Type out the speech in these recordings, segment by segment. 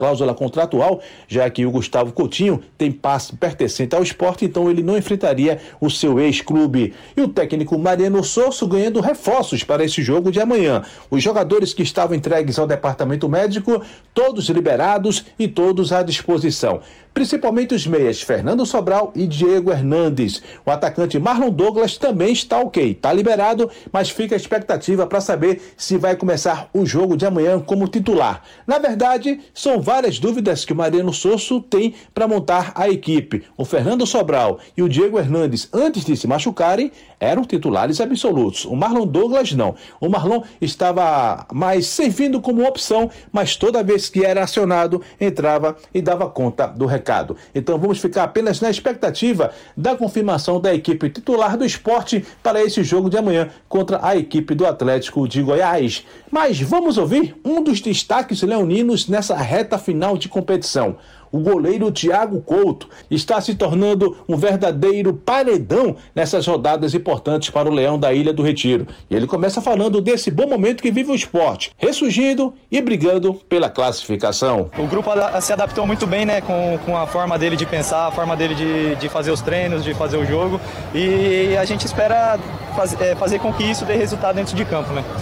cláusula contratual, já que o Gustavo Coutinho tem passe pertencente ao Sport, então ele não enfrentaria o seu ex-clube. E o técnico Mariano Sosso ganhando reforços para esse jogo de amanhã. Os jogadores que estavam entregues ao departamento médico, todos liberados e todos à disposição. Principalmente os meias Fernando Sobral e Diego Hernandes. O atacante Marlon Douglas também está ok, está liberado, mas fica a expectativa para saber se vai começar o jogo de amanhã como titular. Na verdade, são várias dúvidas que o Mariano Sosso tem para montar a equipe. O Fernando Sobral e o Diego Hernandes, antes de se machucarem, eram titulares absolutos. O Marlon Douglas não. O Marlon estava mais servindo como opção, mas toda vez que era acionado, entrava e dava conta do recado. Então vamos ficar apenas na expectativa da confirmação da equipe titular do Sport para esse jogo de amanhã contra a equipe do Atlético de Goiás. Mas vamos ouvir um dos destaques leoninos nessa reta final de competição. O goleiro Thiago Couto está se tornando um verdadeiro paredão nessas rodadas importantes para o Leão da Ilha do Retiro. E ele começa falando desse bom momento que vive o Sport, ressurgindo e brigando pela classificação. O grupo se adaptou muito bem, né, com a forma dele de pensar, a forma dele de fazer os treinos, de fazer o jogo. E a gente espera fazer com que isso dê resultado dentro de campo, né?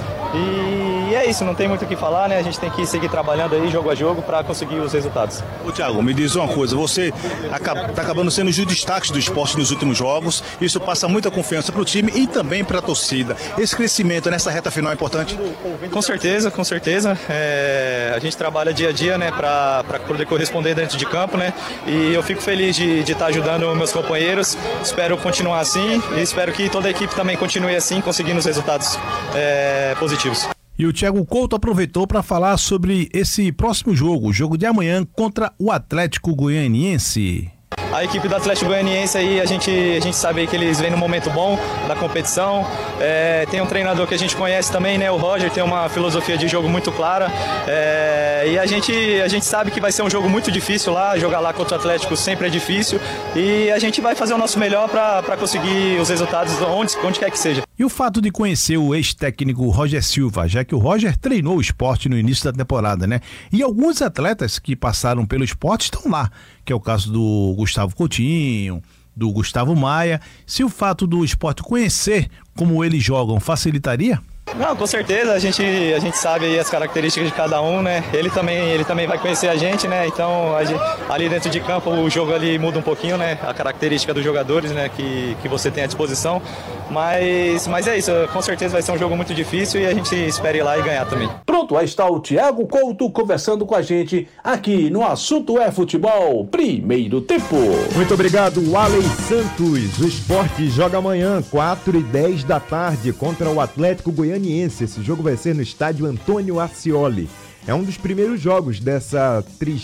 E é isso, não tem muito o que falar, né? A gente tem que seguir trabalhando aí, jogo a jogo, para conseguir os resultados. Ô Thiago, me diz uma coisa, você tá acabando sendo um dos destaques do Sport nos últimos jogos, isso passa muita confiança para o time e também para a torcida. Esse crescimento nessa reta final é importante? Com certeza, com certeza. A gente trabalha dia a dia, né, para poder corresponder dentro de campo, né? E eu fico feliz de estar ajudando meus companheiros, espero continuar assim e espero que toda a equipe também continue assim, conseguindo os resultados positivos. E o Thiago Couto aproveitou para falar sobre esse próximo jogo, o jogo de amanhã contra o Atlético Goianiense. A equipe do Atlético Goianiense aí, a gente sabe que eles vêm num momento bom da competição. Tem um treinador que a gente conhece também, né? O Roger tem uma filosofia de jogo muito clara. E a gente sabe que vai ser um jogo muito difícil lá. Jogar lá contra o Atlético sempre é difícil. E a gente vai fazer o nosso melhor para conseguir os resultados onde quer que seja. E o fato de conhecer o ex-técnico Roger Silva, já que o Roger treinou o Sport no início da temporada, né? E alguns atletas que passaram pelo Sport estão lá, que é o caso do Gustavo Coutinho, do Gustavo Maia. Se o fato do Sport conhecer como eles jogam facilitaria? Não, com certeza, a gente sabe aí as características de cada um, né? Ele também vai conhecer a gente, né? Então, ali dentro de campo o jogo ali muda um pouquinho, né? A característica dos jogadores, né? Que você tem à disposição. Mas é isso, com certeza vai ser um jogo muito difícil e a gente espera ir lá e ganhar também. Pronto, aí está o Thiago Couto conversando com a gente aqui no Assunto é Futebol, primeiro tempo. Muito obrigado, Alen Santos. O Sport joga amanhã, 4h10 da tarde, contra o Atlético Goianiense. Esse jogo vai ser no estádio Antônio Ascioli. É um dos primeiros jogos dessa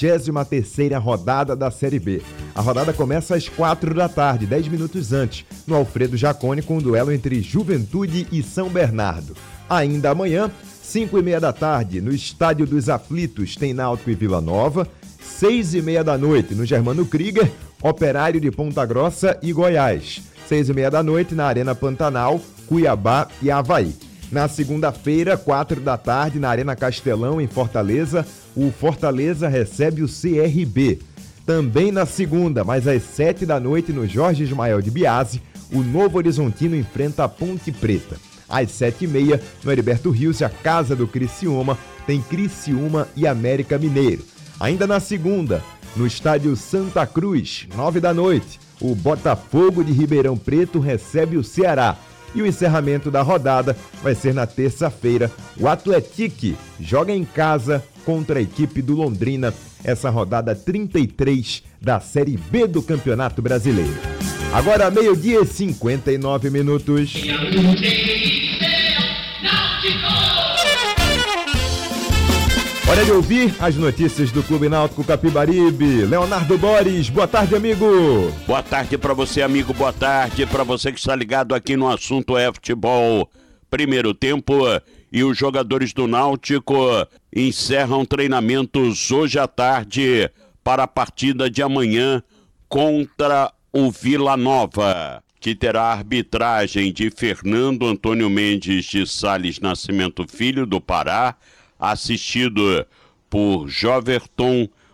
33ª rodada da Série B. A rodada começa às 4 da tarde, 10 minutos antes, no Alfredo Jaconi, com um duelo entre Juventude e São Bernardo. Ainda amanhã, 5h30 da tarde, no Estádio dos Aflitos, tem Náutico e Vila Nova. 6h30 da noite, no Germano Krieger, Operário de Ponta Grossa e Goiás. 6h30 da noite, na Arena Pantanal, Cuiabá e Avaí. Na segunda-feira, 4 da tarde, na Arena Castelão, em Fortaleza, o Fortaleza recebe o CRB. Também na segunda, mas às 7 da noite, no Jorge Ismael de Biase, o Novo Horizontino enfrenta a Ponte Preta. Às 7h30, no Heriberto Rios, a casa do Criciúma, tem Criciúma e América Mineiro. Ainda na segunda, no estádio Santa Cruz, 9 da noite, o Botafogo de Ribeirão Preto recebe o Ceará. E o encerramento da rodada vai ser na terça-feira. O Atlético joga em casa contra a equipe do Londrina, essa rodada 33 da Série B do Campeonato Brasileiro. Agora, 12h59. Hora de ouvir as notícias do Clube Náutico Capibaribe. Leonardo Boris, boa tarde, amigo. Boa tarde para você, amigo, boa tarde para você que está ligado aqui no Assunto é Futebol. Primeiro tempo e os jogadores do Náutico encerram treinamentos hoje à tarde para a partida de amanhã contra o Vila Nova, que terá a arbitragem de Fernando Antônio Mendes de Sales Nascimento Filho, do Pará, assistido por Joverton